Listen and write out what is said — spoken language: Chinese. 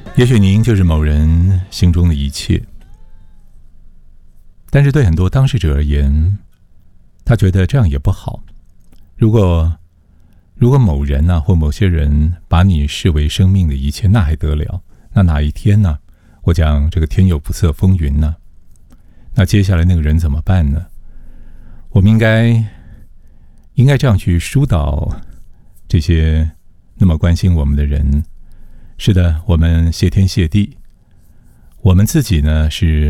也许您就是某人心中的一切，但是对很多当事者而言，他觉得这样也不好。如果某人或某些人把你视为生命的一切，那还得了？那哪一天呢？我讲这个天有不测风云呢？那接下来那个人怎么办呢？我们应该这样去疏导这些那么关心我们的人。是的，我们谢天谢地，我们自己呢是